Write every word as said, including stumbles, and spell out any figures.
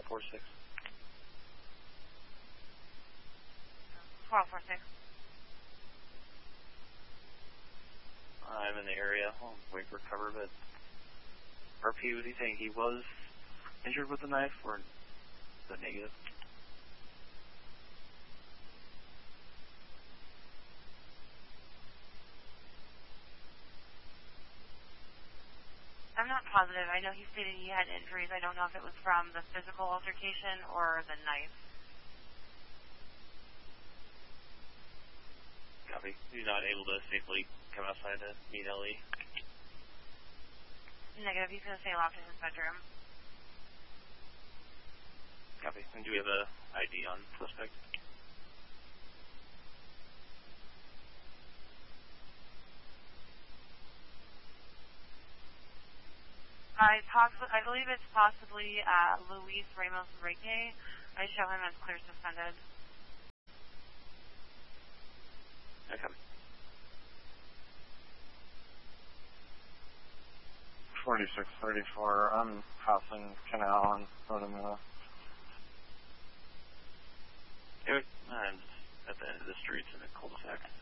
four six. twelve four six. I'm in the area. I'll wait for cover, but R P, was he saying he was injured with the knife, or is that negative? I'm not positive. I know he stated he had injuries. I don't know if it was from the physical altercation or the knife. Copy. He's not able to safely come outside to meet Ellie. Negative. He's going to stay locked in his bedroom. Copy. And do we have a I D on suspect? I, poss- I believe it's possibly uh, Luis Ramos Reque. I show him as clear suspended. Okay. forty-six thirty-four, I'm passing Canal and Rotomilla. Anyway, I'm at the end of the streets in a cul-de-sac.